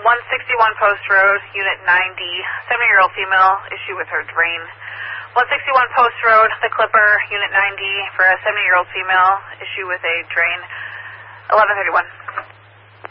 161 Post Road, Unit 9D, 70-year-old female, issue with her drain. 161 Post Road, The Clipper, Unit 9D, for a 70-year-old female, issue with a drain. 1131.